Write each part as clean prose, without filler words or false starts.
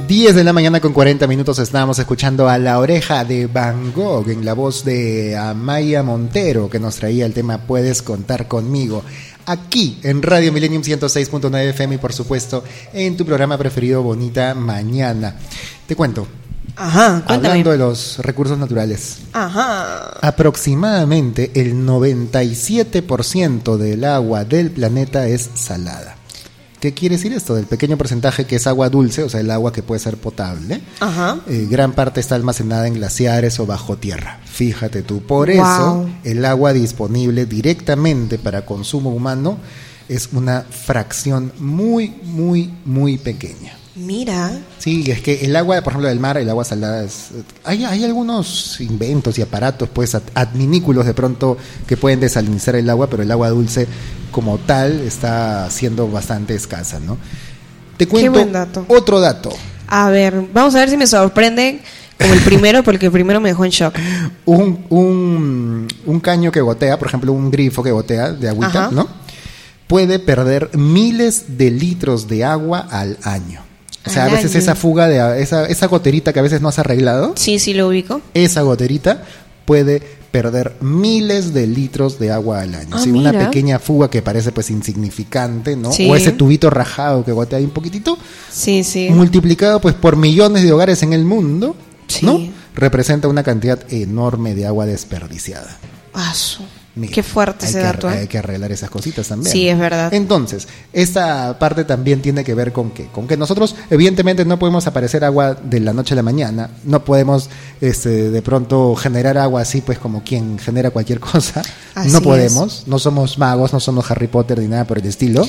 10 de la mañana con 40 minutos estábamos escuchando a La Oreja de Van Gogh en la voz de Amaya Montero, que nos traía el tema Puedes contar conmigo, aquí en Radio Millennium 106.9 FM y por supuesto en tu programa preferido Bonita Mañana. Te cuento. Ajá, cuéntame. Hablando de los recursos naturales. Ajá. Aproximadamente el 97% del agua del planeta es salada. ¿Qué quiere decir esto? Del pequeño porcentaje que es agua dulce, o sea, el agua que puede ser potable, gran parte está almacenada en glaciares o bajo tierra. Fíjate tú, por eso el agua disponible directamente para consumo humano es una fracción muy, muy, muy pequeña. Mira. Sí, es que el agua, por ejemplo, del mar, el agua salada hay algunos inventos y aparatos, pues, adminículos de pronto que pueden desalinizar el agua, pero el agua dulce como tal está siendo bastante escasa, ¿no? Te cuento otro dato. A ver, vamos a ver si me sorprende como el primero, porque el primero me dejó en shock. Un caño que gotea, por ejemplo, un grifo que gotea de agüita, ¿no? Puede perder miles de litros de agua al año. O sea, a veces esa fuga de esa goterita que a veces no has arreglado. Sí, lo ubico. Esa goterita puede perder miles de litros de agua al año. ¿Sí? Una pequeña fuga que parece pues insignificante, ¿no? Sí. O ese tubito rajado que gotea ahí un poquitito. Sí. Multiplicado pues por millones de hogares en el mundo, ¿no? Representa una cantidad enorme de agua desperdiciada. Mira, qué fuerte ese dato. Hay que arreglar esas cositas también. Sí, es verdad. Entonces, esta parte también tiene que ver con que nosotros, evidentemente, no podemos aparecer agua de la noche a la mañana. No podemos, de pronto, generar agua así, pues, como quien genera cualquier cosa. Así no podemos. No somos magos, no somos Harry Potter ni nada por el estilo.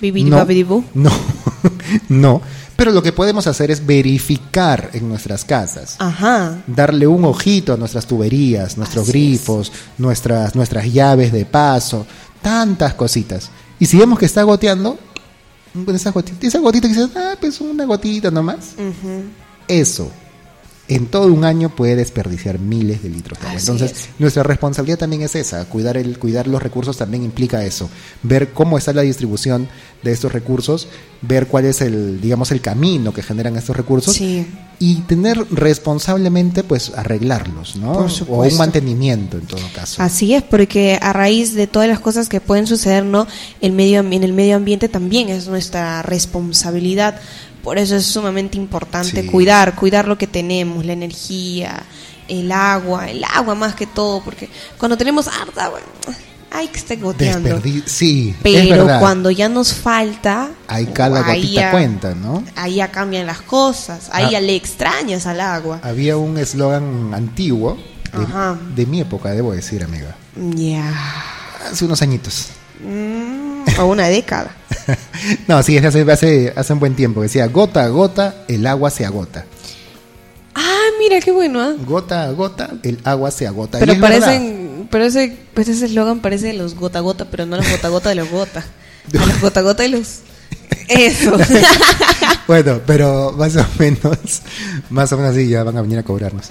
No. Pero lo que podemos hacer es verificar en nuestras casas. Darle un ojito a nuestras tuberías, nuestros grifos, nuestras llaves de paso, tantas cositas. Y si vemos que está goteando, esa gotita que dices, pues una gotita nomás. Eso, en todo un año puede desperdiciar miles de litros de agua. Entonces, nuestra responsabilidad también es esa. Cuidar los recursos también implica eso. Ver cómo está la distribución de estos recursos, ver cuál es el camino que generan estos recursos y tener responsablemente, pues, arreglarlos, ¿no? Por supuesto. O un mantenimiento en todo caso. Así es, porque a raíz de todas las cosas que pueden suceder, ¿no? En el medio ambiente también es nuestra responsabilidad. Por eso es sumamente importante cuidar lo que tenemos, la energía, el agua más que todo, porque cuando tenemos harta, hay que estar goteando. Pero cuando ya nos falta, ahí cada gotita cuenta, ¿no? Ahí ya cambian las cosas, ahí ya le extrañas al agua. Había un eslogan antiguo de mi época, debo decir, amiga. Hace unos añitos. O una década. No, sí, hace un buen tiempo. Decía, gota a gota, el agua se agota. Mira, qué bueno, Gota a gota, el agua se agota. Pero ese eslogan parece de los gota a gota, pero no los gota a gota de los gota. A los gota a gota de los... Eso. Bueno, pero más o menos sí, ya van a venir a cobrarnos.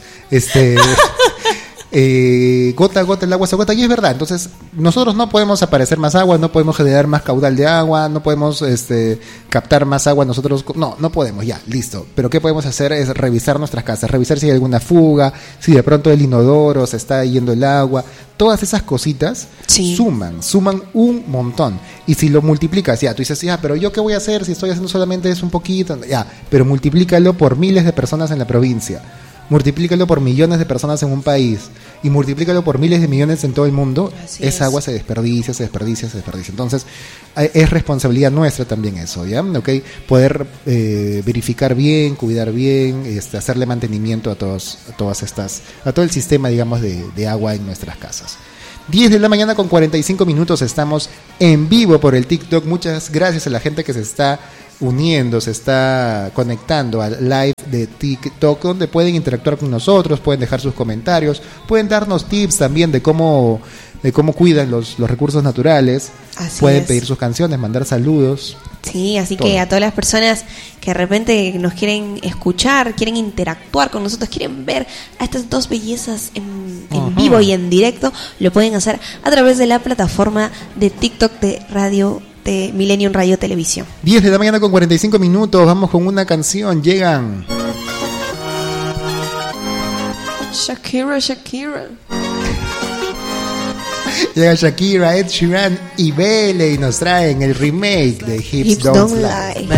Gota a gota el agua se agota, y es verdad. Entonces nosotros no podemos aparecer más agua, no podemos generar más caudal de agua, no podemos captar más agua nosotros, no podemos, ya, listo. Pero ¿qué podemos hacer? Es revisar nuestras casas, revisar si hay alguna fuga, si de pronto el inodoro se está yendo el agua. Todas esas cositas suman un montón. Y si lo multiplicas, tú dices, pero ¿yo qué voy a hacer si estoy haciendo solamente eso un poquito? Pero multiplícalo por miles de personas en la provincia. Multiplícalo por millones de personas en un país y multiplícalo por miles de millones en todo el mundo. Esa agua se desperdicia. Entonces es responsabilidad nuestra también eso, ¿ya? ¿Okay? Poder verificar bien, cuidar bien, hacerle mantenimiento a todo el sistema, digamos, de agua en nuestras casas. 10 de la mañana con 45 minutos, estamos en vivo por el TikTok. Muchas gracias a la gente que se está uniendo, se está conectando al live de TikTok, donde pueden interactuar con nosotros, pueden dejar sus comentarios, pueden darnos tips también de cómo cuidan los recursos naturales. Pueden pedir sus canciones, mandar saludos. Sí, así todo. Que a todas las personas que de repente nos quieren escuchar, quieren interactuar con nosotros, quieren ver a estas dos bellezas en vivo y en directo, lo pueden hacer a través de la plataforma de TikTok de Millennium Radio Televisión. 10 de la mañana con 45 minutos, vamos con una canción, llegan Shakira, Shakira. Llega Shakira, Ed Sheeran y Belle y nos traen el remake de Hips Don't Lie.